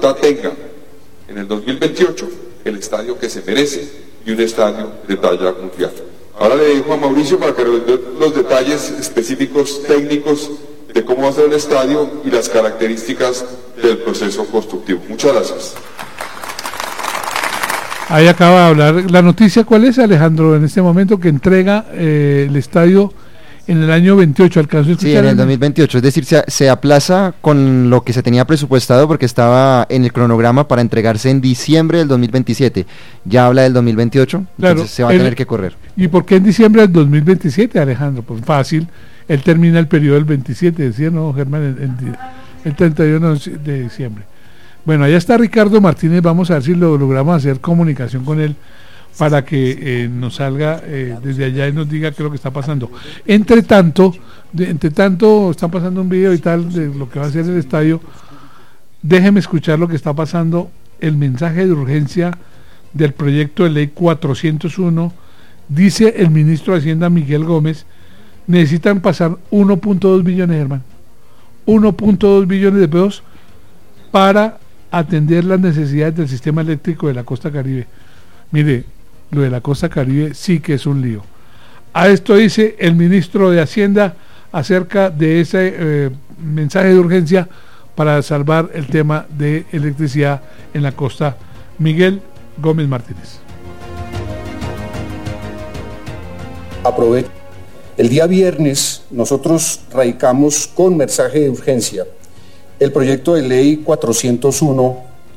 Bogotá tenga en el 2028 el estadio que se merece y un estadio de talla mundial. Ahora le dejo a Mauricio para que nos dé los detalles específicos técnicos de cómo va a ser el estadio y las características del proceso constructivo. Muchas gracias. Ahí acaba de hablar. ¿La noticia cuál es, Alejandro, en este momento, que entrega el estadio en el año 28? ¿Alcanzó a escuchar? Sí, en el 2028, es decir, se aplaza con lo que se tenía presupuestado porque estaba en el cronograma para entregarse en diciembre del 2027. Ya habla del 2028, claro, entonces se va a tener que correr. ¿Y por qué en diciembre del 2027, Alejandro? Pues fácil, él termina el periodo del 27, decía, ¿no, Germán? El 31 de diciembre. Bueno, allá está Ricardo Martínez, vamos a ver si lo logramos hacer comunicación con él para que nos salga desde allá y nos diga qué es lo que está pasando. Entre tanto, están pasando un video y tal de lo que va a ser el estadio. Déjeme escuchar lo que está pasando, el mensaje de urgencia del proyecto de ley 401. Dice el ministro de Hacienda, Miguel Gómez, necesitan pasar 1.2 billones, hermano. 1.2 billones de pesos para atender las necesidades del sistema eléctrico de la costa Caribe. Mire, lo de la costa Caribe sí que es un lío. A esto dice el ministro de Hacienda acerca de ese mensaje de urgencia para salvar el tema de electricidad en la costa. Miguel Gómez Martínez. Aprovecho. El día viernes nosotros radicamos con mensaje de urgencia el proyecto de ley 401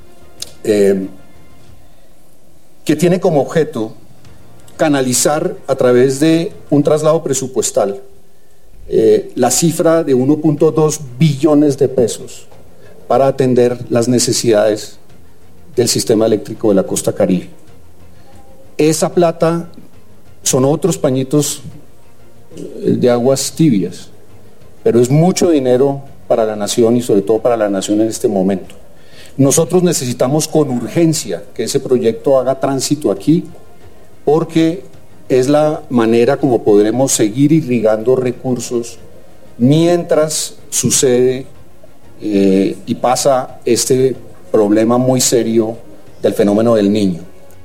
que tiene como objeto canalizar a través de un traslado presupuestal la cifra de 1.2 billones de pesos para atender las necesidades del sistema eléctrico de la costa Caribe. Esa plata son otros pañitos de aguas tibias, pero es mucho dinero para la nación y sobre todo para la nación en este momento. Nosotros necesitamos con urgencia que ese proyecto haga tránsito aquí, porque es la manera como podremos seguir irrigando recursos mientras sucede y pasa este problema muy serio del fenómeno del Niño.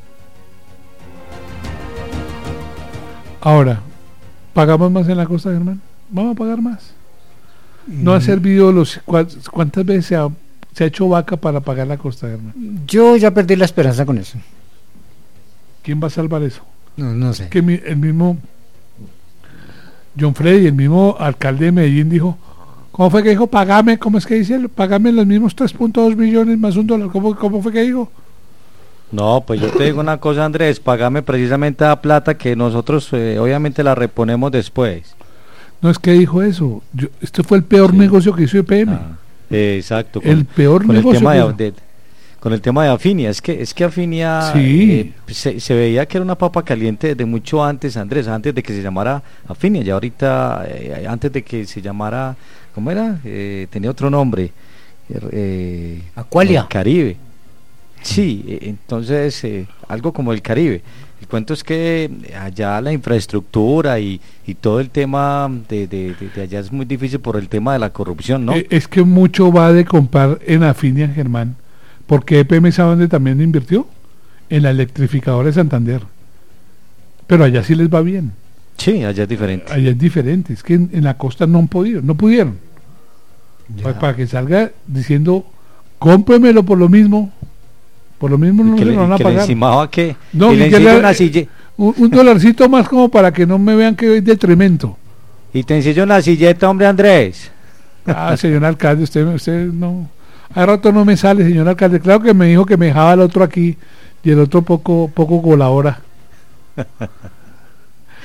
Ahora, ¿pagamos más en la costa, Germán? ¿Vamos a pagar más? ¿No ha servido cuántas veces se ha hecho vaca para pagar la costa, Germán? Yo ya perdí la esperanza con eso. ¿Quién va a salvar eso? No sé. Que el mismo John Freddy, el mismo alcalde de Medellín dijo, ¿cómo fue que dijo? Pagame, ¿cómo es que dice? Pagame los mismos 3.2 billones más $1. ¿Cómo fue que dijo? No, pues yo te digo una cosa, Andrés, pagame precisamente la plata que nosotros obviamente la reponemos después. No es que dijo eso, este fue el peor negocio que hizo EPM. Exacto. El peor negocio. Con el tema de Afinia, es que Afinia sí. Se veía que era una papa caliente desde mucho antes, Andrés, antes de que se llamara Afinia, ya ahorita, antes de que se llamara, ¿cómo era? Tenía otro nombre. Aqualia. Caribe. Sí, entonces algo como el Caribe. El cuento es que allá la infraestructura y todo el tema de allá es muy difícil por el tema de la corrupción, ¿no? Es que mucho va de comprar en Afinia, Germán, porque EPM sabe dónde también invirtió, en la electrificadora de Santander. Pero allá sí les va bien. Sí, allá es diferente. Allá es diferente, es que en la costa no pudieron. Para que salga diciendo, cómpremelo por lo mismo no se lo van a pagar. Encimaba que no, un dolarcito más como para que no me vean que es detrimento. Y te ensillo una silleta, hombre, Andrés. Señor alcalde, usted no, hace rato no me sale, señor alcalde. Claro que me dijo que me dejaba el otro aquí y el otro poco colabora.